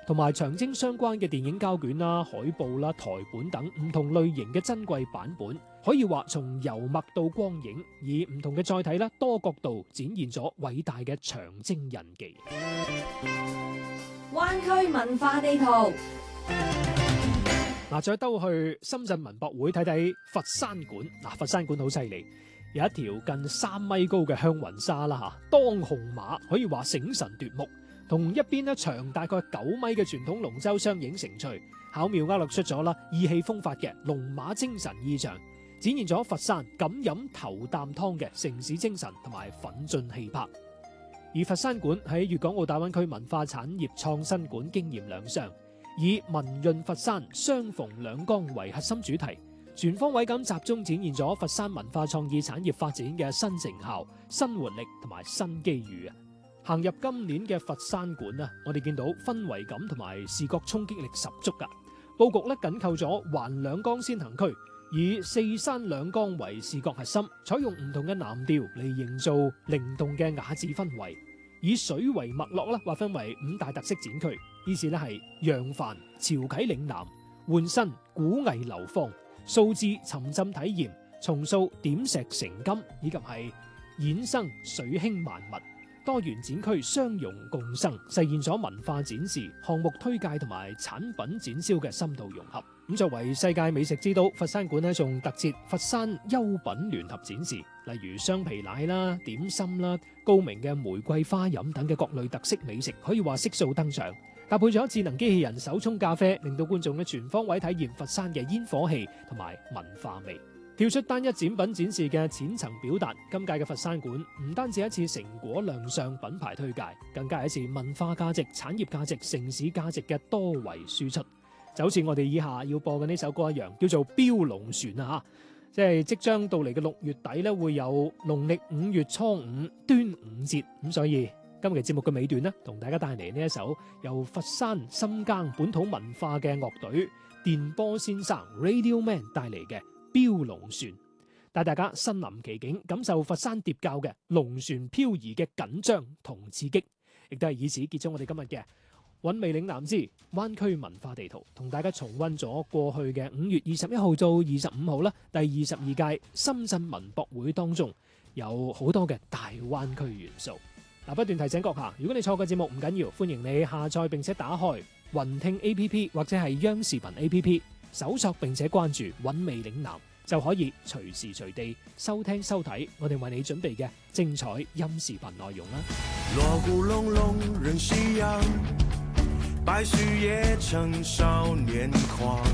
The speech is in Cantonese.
同埋長征相關嘅電影膠卷啦、海報啦、台本等唔同類型嘅珍貴版本，可以話從油墨到光影，以唔同嘅載體啦、多角度展現咗偉大嘅長征印記。 灣區文化地圖。 再兜去深圳文博會睇睇佛山館。佛山館好犀利，有一條近3米高嘅香雲紗啦嚇，當紅馬可以話醒神奪目，同一邊咧長大概9米嘅傳統龍舟相映成趣，巧妙勾勒出咗啦意氣風發嘅龍馬精神意象，展現咗佛山敢飲頭啖湯嘅城市精神同埋奮進氣魄。而佛山館喺粵港澳大灣區文化產業創新館經驗兩相，以文潤佛山相逢兩江為核心主題，全方位咁集中展現咗佛山文化創意產業發展嘅新成效、新活力同埋新機遇啊！行入今年嘅佛山館啊，我哋見到氛圍感同埋視覺衝擊力十足噶。佈局咧緊扣咗環兩江先行區，以4山兩江為視覺核心，採用唔同嘅藍調嚟營造靈動嘅雅致氛圍，以水為脈絡啦，劃分為5大特色展區，依次咧係揚帆、潮啟嶺南、換新、古藝流芳、數字沉浸體驗、重塑點石成金，以及係衍生水興萬物。多元展區相容共生，實現咗文化展示、項目推介同埋產品展銷嘅深度融合。咁作為世界美食之都，佛山館呢仲特設佛山優品聯合展示，例如雙皮奶啦、點心啦、高明嘅玫瑰花飲等嘅各類特色美食，可以話悉數登場。搭配咗智能機器人手沖咖啡，令到觀眾嘅全方位體驗佛山嘅煙火氣同埋文化味。跳出單一展品展示嘅淺層表達，今屆嘅佛山館唔單止一次成果亮相品牌推介，更加係一次文化價值、產業價值、城市價值嘅多維輸出。就好似我哋以下要播嘅呢首歌一樣，叫做《標龍船》啊！即係即將到嚟嘅6月底咧，會有農曆5月初5端午節，咁所以今期節目嘅尾段呢，同大家帶嚟呢一首由佛山深耕本土文化嘅樂隊電波先生 Radio Man 帶嚟嘅標龍船，帶大家身臨其境，感受佛山疊教嘅龍船漂移嘅緊張同刺激，亦都係以此結束我哋今日嘅韻味嶺南之灣區文化地圖，同大家重溫咗過去嘅5月21號到25號啦，第22屆深圳文博會當中有好多嘅大灣區元素。不斷提醒閣下，如果你錯過節目唔緊要，歡迎你下載並且打開雲聽 APP 或者係央視頻 APP。搜索並且關注韻味嶺南，就可以隨時隨地收聽收睇我哋為你準備嘅精彩音視頻內容啦。 鑼鼓隆隆人夕陽，百歲夜城少年狂。